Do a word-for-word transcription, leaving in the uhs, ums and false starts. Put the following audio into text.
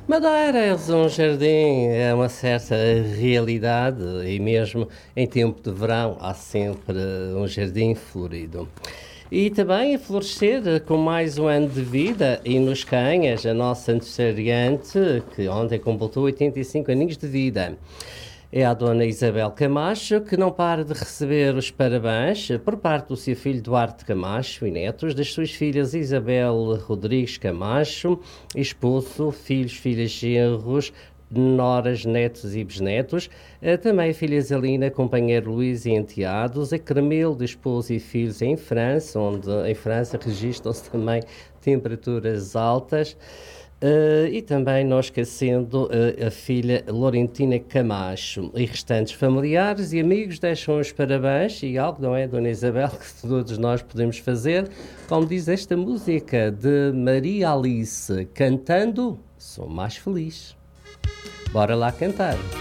Madeira é um jardim, é uma certa realidade e mesmo em tempo de verão há sempre um jardim florido. E também a florescer com mais um ano de vida e nos Canhas, a nossa aniversariante, que ontem completou oitenta e cinco aninhos de vida. É a dona Isabel Camacho, que não para de receber os parabéns por parte do seu filho Duarte Camacho e netos, das suas filhas Isabel Rodrigues Camacho, esposo, filhos, filhas, genros, noras, netos e bisnetos, também a filha Zelina, companheiro Luís e enteados, a Carmelo de esposo e filhos em França, onde em França registram-se também temperaturas altas. Uh, e também não esquecendo uh, a filha Laurentina Camacho e restantes familiares e amigos deixam os parabéns e algo, não é, Dona Isabel, que todos nós podemos fazer, como diz esta música de Maria Alice, cantando, sou mais feliz. Bora lá cantar.